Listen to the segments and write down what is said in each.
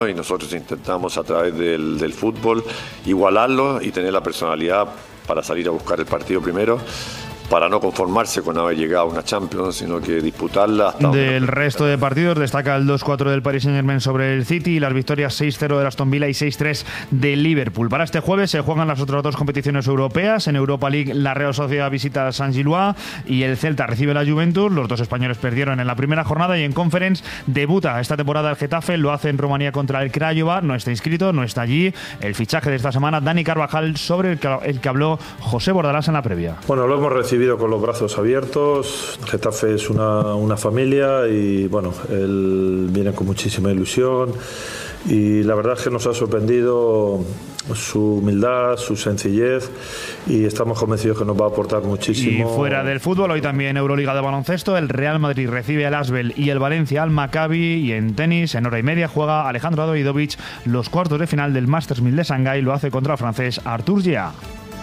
Y nosotros intentamos a través del fútbol igualarlo y tener la personalidad para salir a buscar el partido primero, para no conformarse con haber llegado a una Champions, sino que disputarla hasta... Del resto de partidos destaca el 2-4 del Paris Saint-Germain sobre el City y las victorias 6-0 del Aston Villa y 6-3 del Liverpool. Para este jueves se juegan las otras dos competiciones europeas. En Europa League la Real Sociedad visita a Saint-Gilloise y el Celta recibe la Juventus. Los dos españoles perdieron en la primera jornada y en Conference debuta esta temporada el Getafe. Lo hace en Rumanía contra el Craiova. No está inscrito, no está allí. El fichaje de esta semana, Dani Carvajal, sobre el que habló José Bordalás en la previa. Bueno, lo hemos recibido con los brazos abiertos. Getafe es una familia y bueno, él viene con muchísima ilusión y la verdad es que nos ha sorprendido su humildad, su sencillez y estamos convencidos que nos va a aportar muchísimo. Y fuera del fútbol, hoy también Euroliga de baloncesto, el Real Madrid recibe al Asvel y el Valencia al Maccabi, y en tenis, en hora y media, juega Alejandro Davidovich los cuartos de final del Masters 1000 de Shanghái, lo hace contra el francés Arthur Gia.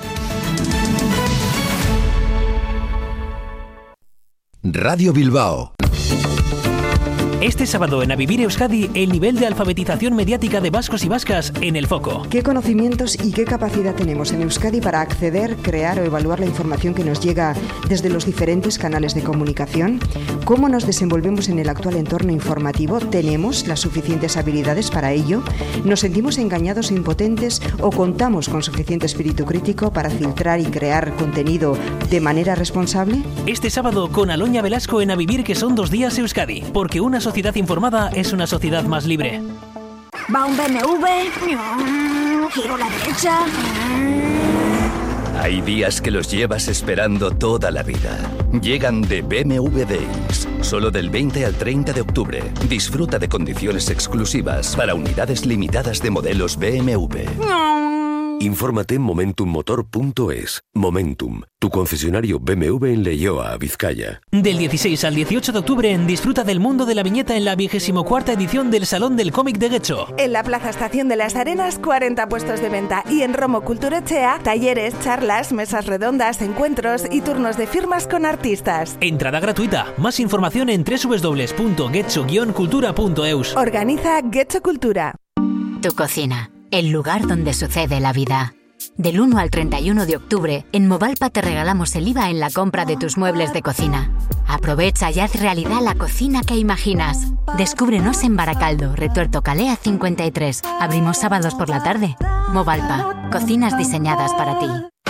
Radio Bilbao. Este sábado en A Vivir Euskadi, el nivel de alfabetización mediática de vascos y vascas en el foco. ¿Qué conocimientos y qué capacidad tenemos en Euskadi para acceder, crear o evaluar la información que nos llega desde los diferentes canales de comunicación? ¿Cómo nos desenvolvemos en el actual entorno informativo? ¿Tenemos las suficientes habilidades para ello? ¿Nos sentimos engañados e impotentes o contamos con suficiente espíritu crítico para filtrar y crear contenido de manera responsable? Este sábado con Aloña Velasco en A Vivir, que son 2 días Euskadi, porque una sociedad informada es una sociedad más libre. Va un BMW, giro a la derecha. Hay días que los llevas esperando toda la vida. Llegan de BMW Days, solo del 20 al 30 de octubre. Disfruta de condiciones exclusivas para unidades limitadas de modelos BMW. Infórmate en momentummotor.es. Momentum, tu concesionario BMW en Leioa, Vizcaya. Del 16 al 18 de octubre disfruta del mundo de la viñeta en la 24ª edición del Salón del Cómic de Getxo. En la Plaza Estación de las Arenas, 40 puestos de venta, y en Romo Kulturechea, talleres, charlas, mesas redondas, encuentros y turnos de firmas con artistas. Entrada gratuita. Más información en www.getxo-cultura.eus. Organiza Getxo Cultura. Tu cocina, el lugar donde sucede la vida. Del 1 al 31 de octubre, en Movalpa te regalamos el IVA en la compra de tus muebles de cocina. Aprovecha y haz realidad la cocina que imaginas. Descúbrenos en Baracaldo, Retuerto Calea 53. Abrimos sábados por la tarde. Movalpa, cocinas diseñadas para ti.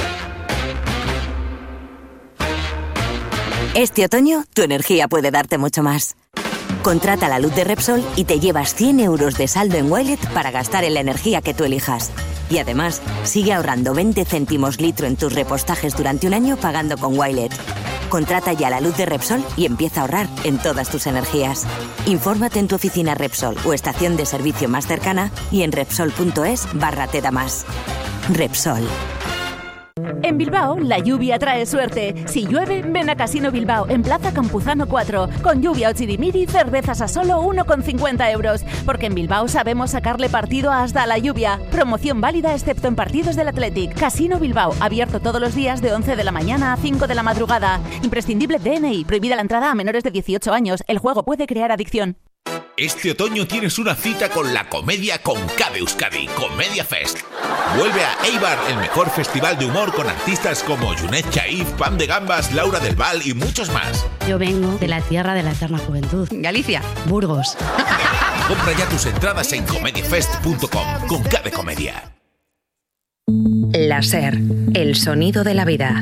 Este otoño, tu energía puede darte mucho más. Contrata la luz de Repsol y te llevas 100 euros de saldo en Wilet para gastar en la energía que tú elijas. Y además, sigue ahorrando 20 céntimos litro en tus repostajes durante un año pagando con Wilet. Contrata ya la luz de Repsol y empieza a ahorrar en todas tus energías. Infórmate en tu oficina Repsol o estación de servicio más cercana y en Repsol.es/te da más. Repsol. En Bilbao, la lluvia trae suerte. Si llueve, ven a Casino Bilbao, en Plaza Campuzano 4. Con lluvia o chirimiri, cervezas a solo 1,50 euros. Porque en Bilbao sabemos sacarle partido hasta la lluvia. Promoción válida excepto en partidos del Athletic. Casino Bilbao, abierto todos los días de 11 de la mañana a 5 de la madrugada. Imprescindible DNI, prohibida la entrada a menores de 18 años. El juego puede crear adicción. Este otoño tienes una cita con la comedia con K de Euskadi, Comedia Fest. Vuelve a Eibar, el mejor festival de humor con artistas como Junet Chaif, Pam de Gambas, Laura del Val y muchos más. Yo vengo de la tierra de la eterna juventud. Galicia. Burgos. Compra ya tus entradas en comediafest.com con K de Comedia. La SER, el sonido de la vida.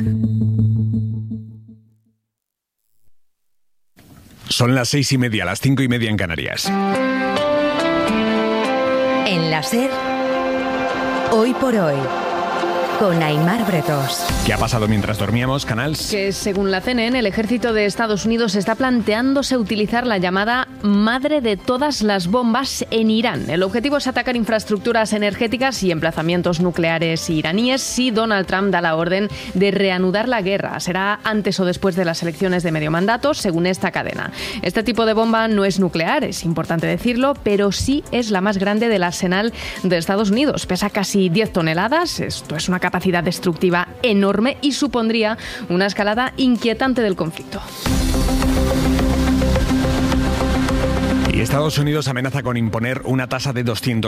Son las 6:30, las 5:30 en Canarias. En la SER, hoy por hoy, con Aimar Bretos. ¿Qué ha pasado mientras dormíamos, Canals? Que según la CNN, el ejército de Estados Unidos está planteándose utilizar la llamada madre de todas las bombas en Irán. El objetivo es atacar infraestructuras energéticas y emplazamientos nucleares iraníes si Donald Trump da la orden de reanudar la guerra. Será antes o después de las elecciones de medio mandato, según esta cadena. Este tipo de bomba no es nuclear, es importante decirlo, pero sí es la más grande del arsenal de Estados Unidos. Pesa casi 10 toneladas, esto es una capacidad destructiva enorme y supondría una escalada inquietante del conflicto. Y Estados Unidos amenaza con imponer una tasa de 200